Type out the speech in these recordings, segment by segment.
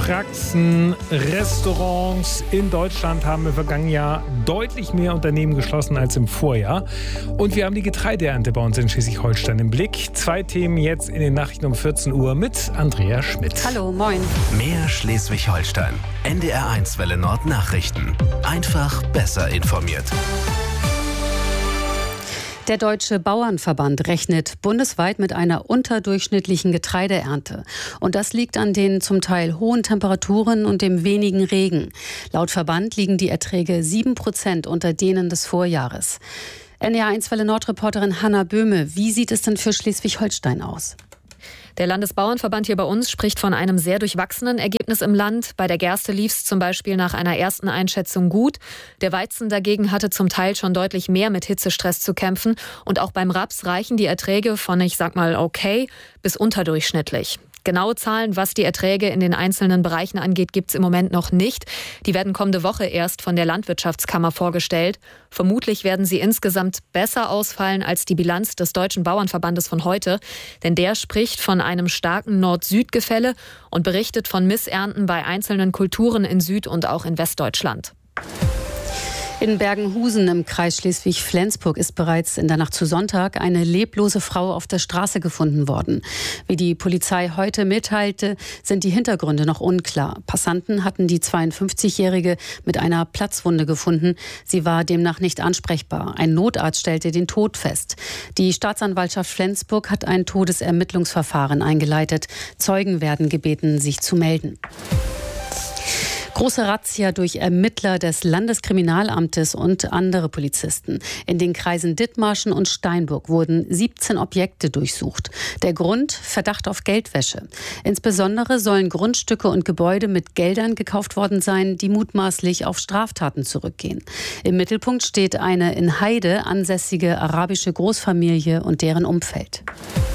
Praxen, Restaurants in Deutschland haben im vergangenen Jahr deutlich mehr Unternehmen geschlossen als im Vorjahr. Und wir haben die Getreideernte bei uns in Schleswig-Holstein im Blick. 2 Themen jetzt in den Nachrichten um 14 Uhr mit Andrea Schmidt. Hallo, moin. Mehr Schleswig-Holstein. NDR1 Welle Nord Nachrichten. Einfach besser informiert. Der Deutsche Bauernverband rechnet bundesweit mit einer unterdurchschnittlichen Getreideernte. Und das liegt an den zum Teil hohen Temperaturen und dem wenigen Regen. Laut Verband liegen die Erträge 7% unter denen des Vorjahres. NDR1 Welle Nord-Reporterin Hanna Böhme, wie sieht es denn für Schleswig-Holstein aus? Der Landesbauernverband hier bei uns spricht von einem sehr durchwachsenen Ergebnis im Land. Bei der Gerste lief es zum Beispiel nach einer ersten Einschätzung gut. Der Weizen dagegen hatte zum Teil schon deutlich mehr mit Hitzestress zu kämpfen. Und auch beim Raps reichen die Erträge von, ich sag mal, okay bis unterdurchschnittlich. Genaue Zahlen, was die Erträge in den einzelnen Bereichen angeht, gibt es im Moment noch nicht. Die werden kommende Woche erst von der Landwirtschaftskammer vorgestellt. Vermutlich werden sie insgesamt besser ausfallen als die Bilanz des Deutschen Bauernverbandes von heute. Denn der spricht von einem starken Nord-Süd-Gefälle und berichtet von Missernten bei einzelnen Kulturen in Süd- und auch in Westdeutschland. In Bergenhusen im Kreis Schleswig-Flensburg ist bereits in der Nacht zu Sonntag eine leblose Frau auf der Straße gefunden worden. Wie die Polizei heute mitteilte, sind die Hintergründe noch unklar. Passanten hatten die 52-Jährige mit einer Platzwunde gefunden. Sie war demnach nicht ansprechbar. Ein Notarzt stellte den Tod fest. Die Staatsanwaltschaft Flensburg hat ein Todesermittlungsverfahren eingeleitet. Zeugen werden gebeten, sich zu melden. Große Razzia durch Ermittler des Landeskriminalamtes und andere Polizisten. In den Kreisen Dithmarschen und Steinburg wurden 17 Objekte durchsucht. Der Grund? Verdacht auf Geldwäsche. Insbesondere sollen Grundstücke und Gebäude mit Geldern gekauft worden sein, die mutmaßlich auf Straftaten zurückgehen. Im Mittelpunkt steht eine in Heide ansässige arabische Großfamilie und deren Umfeld.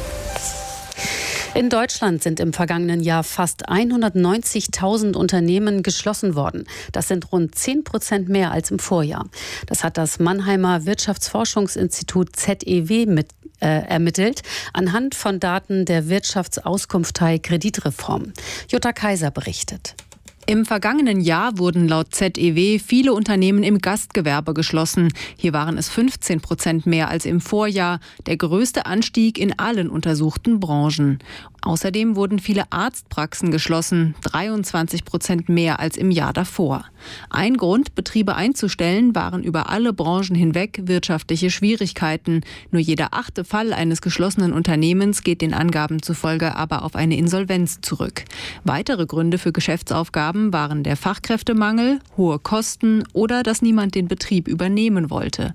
In Deutschland sind im vergangenen Jahr fast 190.000 Unternehmen geschlossen worden. Das sind rund 10% mehr als im Vorjahr. Das hat das Mannheimer Wirtschaftsforschungsinstitut ZEW ermittelt, anhand von Daten der Wirtschaftsauskunftei Kreditreform. Jutta Kaiser berichtet. Im vergangenen Jahr wurden laut ZEW viele Unternehmen im Gastgewerbe geschlossen. Hier waren es 15% mehr als im Vorjahr, der größte Anstieg in allen untersuchten Branchen. Außerdem wurden viele Arztpraxen geschlossen, 23% mehr als im Jahr davor. Ein Grund, Betriebe einzustellen, waren über alle Branchen hinweg wirtschaftliche Schwierigkeiten. Nur jeder 8. Fall eines geschlossenen Unternehmens geht den Angaben zufolge aber auf eine Insolvenz zurück. Weitere Gründe für Geschäftsaufgaben waren der Fachkräftemangel, hohe Kosten oder dass niemand den Betrieb übernehmen wollte.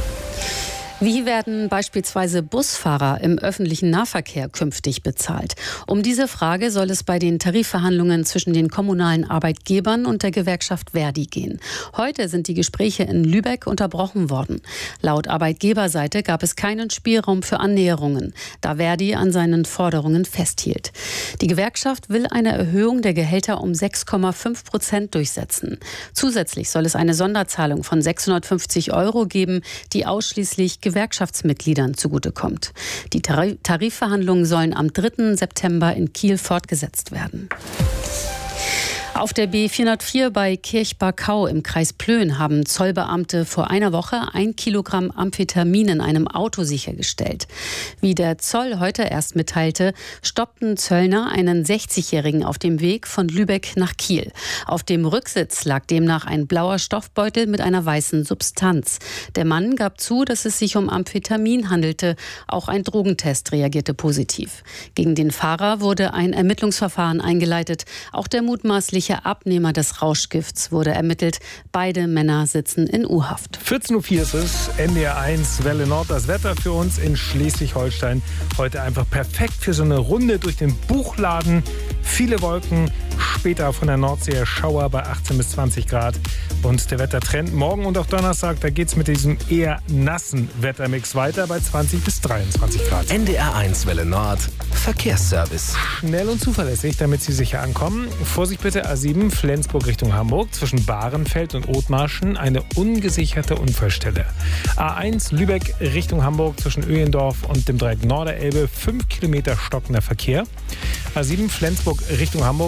Wie werden beispielsweise Busfahrer im öffentlichen Nahverkehr künftig bezahlt? Um diese Frage soll es bei den Tarifverhandlungen zwischen den kommunalen Arbeitgebern und der Gewerkschaft Verdi gehen. Heute sind die Gespräche in Lübeck unterbrochen worden. Laut Arbeitgeberseite gab es keinen Spielraum für Annäherungen, da Verdi an seinen Forderungen festhielt. Die Gewerkschaft will eine Erhöhung der Gehälter um 6,5% durchsetzen. Zusätzlich soll es eine Sonderzahlung von 650 € geben, die ausschließlich Gewerkschaftsmitgliedern zugutekommt. Die Tarifverhandlungen sollen am 3. September in Kiel fortgesetzt werden. Auf der B404 bei Kirchbarkau im Kreis Plön haben Zollbeamte vor einer Woche 1 Kilogramm Amphetamin in einem Auto sichergestellt. Wie der Zoll heute erst mitteilte, stoppten Zöllner einen 60-Jährigen auf dem Weg von Lübeck nach Kiel. Auf dem Rücksitz lag demnach ein blauer Stoffbeutel mit einer weißen Substanz. Der Mann gab zu, dass es sich um Amphetamin handelte. Auch ein Drogentest reagierte positiv. Gegen den Fahrer wurde ein Ermittlungsverfahren eingeleitet. Auch der mutmaßliche Abnehmer des Rauschgifts wurde ermittelt. Beide Männer sitzen in U-Haft. 14.04 Uhr ist es, NDR1 Welle Nord, das Wetter für uns in Schleswig-Holstein. Heute einfach perfekt für so eine Runde durch den Buchladen. Viele Wolken, später von der Nordsee Schauer bei 18 bis 20 Grad. Und der Wettertrend morgen und auch Donnerstag, da geht es mit diesem eher nassen Wettermix weiter bei 20 bis 23 Grad. NDR1 Welle Nord, Verkehrsservice. Schnell und zuverlässig, damit Sie sicher ankommen. Vorsicht bitte, A7 Flensburg Richtung Hamburg, zwischen Bahrenfeld und Othmarschen eine ungesicherte Unfallstelle. A1 Lübeck Richtung Hamburg, zwischen Öhendorf und dem Dreieck Norderelbe, 5 Kilometer stockender Verkehr. A7 Flensburg Richtung Hamburg, zwischen dem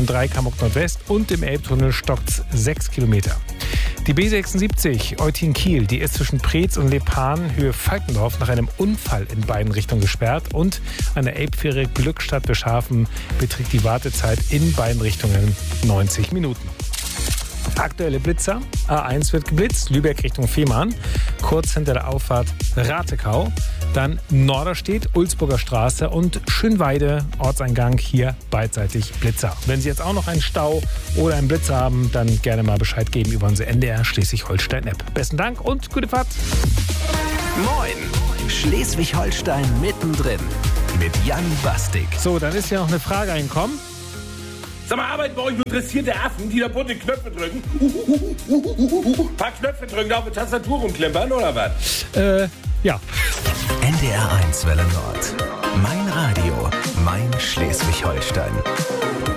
A7 Kamuk Nordwest und im Elbtunnel stockt 6 Kilometer. Die B76 Eutin-Kiel, die ist zwischen Preetz und Lepan Höhe Falkendorf nach einem Unfall in beiden Richtungen gesperrt und an der Elbfähre Glückstadt-Beschafen beträgt die Wartezeit in beiden Richtungen 90 Minuten. Aktuelle Blitzer. A1 wird geblitzt, Lübeck Richtung Fehmarn, kurz hinter der Auffahrt Ratekau. Dann Norderstedt, Ulzburger Straße und Schönweide, Ortseingang, hier beidseitig Blitzer. Wenn Sie jetzt auch noch einen Stau oder einen Blitzer haben, dann gerne mal Bescheid geben über unsere NDR Schleswig-Holstein-App. Besten Dank und gute Fahrt. Moin, Schleswig-Holstein mittendrin mit Jan Bastik. So, dann ist ja noch eine Frage eingekommen. Sag mal, arbeiten bei euch nur interessierte Affen, die da bunte Knöpfe drücken? Ein paar Knöpfe drücken, da auf die Tastatur rumklimpern, oder was? Ja. NDR 1 Welle Nord. Mein Radio, mein Schleswig-Holstein.